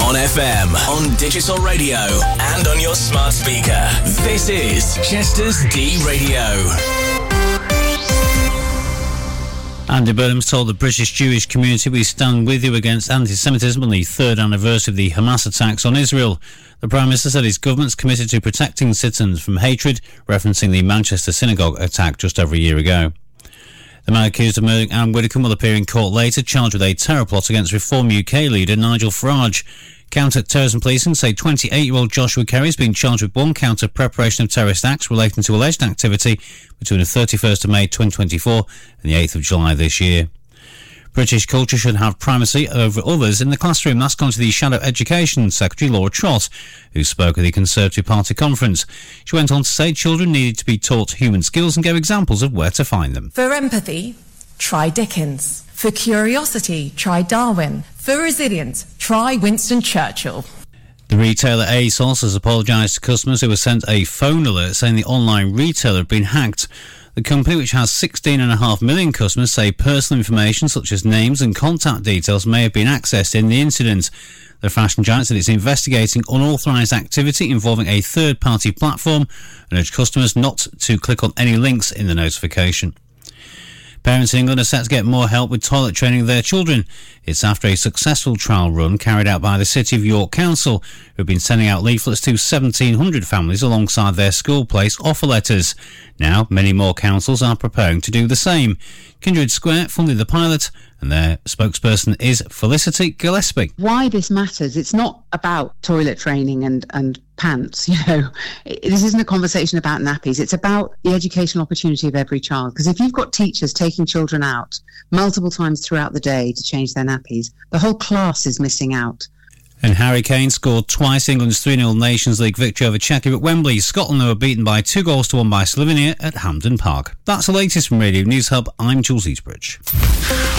On FM, on digital radio, and on your smart speaker. This is Chester's D-Radio. Andy Burnham's told the British Jewish community we stand with you against anti-Semitism on the third anniversary of the Hamas attacks on Israel. The Prime Minister said his government's committed to protecting citizens from hatred, referencing the Manchester synagogue attack just over a year ago. The man accused of murdering Anne Widdecombe will appear in court later, charged with a terror plot against Reform UK leader Nigel Farage. Counter-terrorism policing say 28-year-old Joshua Kerry has been charged with one count of preparation of terrorist acts relating to alleged activity between the 31st of May 2024 and the 8th of July this year. British culture should have primacy over others in the classroom. That's gone to the Shadow Education Secretary Laura Trott, who spoke at the Conservative Party conference. She went on to say children needed to be taught human skills and gave examples of where to find them. For empathy, try Dickens. For curiosity, try Darwin. For resilience, try Winston Churchill. The retailer ASOS has apologised to customers who were sent a phone alert saying the online retailer had been hacked. The company, which has 16.5 million customers, say personal information such as names and contact details may have been accessed in the incident. The fashion giant said it's investigating unauthorised activity involving a third-party platform and urged customers not to click on any links in the notification. Parents in England are set to get more help with toilet training of their children. It's after a successful trial run carried out by the City of York Council, who have been sending out leaflets to 1,700 families alongside their school place offer letters. Now, many more councils are preparing to do the same. Kindred Square funded the pilot, and their spokesperson is Felicity Gillespie. Why this matters, it's not about toilet training and pants, This isn't a conversation about nappies. It's about the educational opportunity of every child. Because if you've got teachers taking children out multiple times throughout the day to change their nappies, the whole class is missing out. And Harry Kane scored twice England's 3-0 Nations League victory over Czechia at Wembley. Scotland were beaten by 2-1 by Slovenia at Hampden Park. That's the latest from Radio News Hub. I'm Jules Eastbridge.